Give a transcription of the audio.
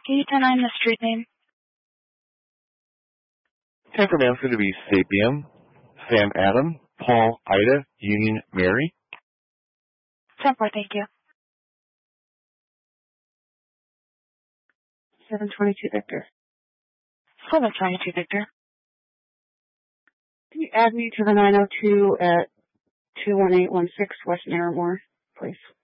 Can you turn on the street name? 10 for ma'am is going to be Sapien, Sam Adam, Paul Ida, Union Mary. 10-4, thank you. 722 Victor. 722 Victor. Can you add me to the 902 at 21816 West Narramore, please?